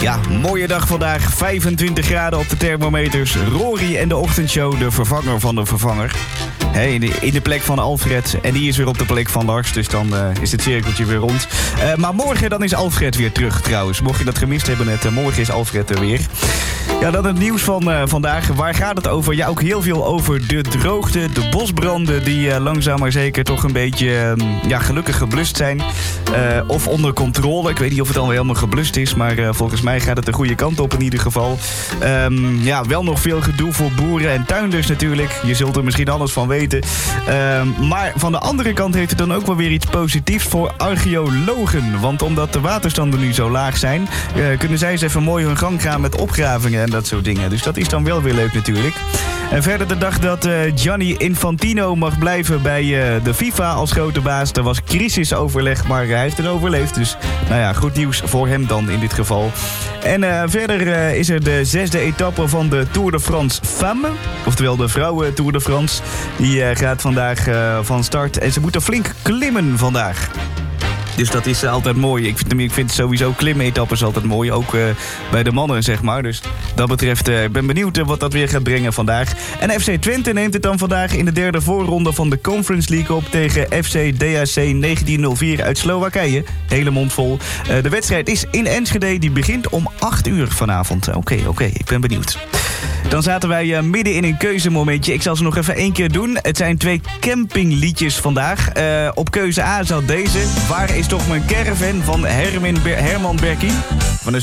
Ja, mooie dag vandaag. 25 graden op de thermometers. Rory en de ochtendshow, de vervanger van de vervanger. In de plek van Alfred. En die is weer op de plek van Lars. Dus dan is het cirkeltje weer rond. Maar morgen dan is Alfred weer terug trouwens. Mocht je dat gemist hebben net, morgen is Alfred er weer. Ja, dan het nieuws van vandaag. Waar gaat het over? Ja, ook heel veel over de droogte. De bosbranden die langzaam maar zeker toch een beetje gelukkig geblust zijn. Of onder controle. Ik weet niet of het al helemaal geblust is. Maar volgens mij gaat het de goede kant op in ieder geval. Wel nog veel gedoe voor boeren en tuinders natuurlijk. Je zult er misschien alles van weten. Maar van de andere kant heeft het dan ook wel weer iets positiefs voor archeologen. Want omdat de waterstanden nu zo laag zijn, kunnen zij eens even mooi hun gang gaan met opgravingen en dat soort dingen. Dus dat is dan wel weer leuk natuurlijk. En verder de dag dat Gianni Infantino mag blijven bij de FIFA als grote baas. Er was crisisoverleg, maar hij heeft het overleefd. Dus goed nieuws voor hem dan in dit geval. En verder is er de 6e etappe van de Tour de France Femmes. Oftewel de vrouwen Tour de France. Die gaat vandaag van start. En ze moeten flink klimmen vandaag. Dus dat is altijd mooi. Ik vind sowieso klimetappes altijd mooi. Ook bij de mannen, zeg maar. Dus dat betreft, ik ben benieuwd wat dat weer gaat brengen vandaag. En FC Twente neemt het dan vandaag in de derde voorronde van de Conference League op tegen FC DHC 1904 uit Slowakije. Hele mond vol. De wedstrijd is in Enschede. Die begint om 8 uur vanavond. Oké, ik ben benieuwd. Dan zaten wij midden in een keuzemomentje. Ik zal ze nog even 1 keer doen. Het zijn 2 campingliedjes vandaag. Op keuze A zat deze. Waar is toch mijn caravan van Herman Berkie? Van de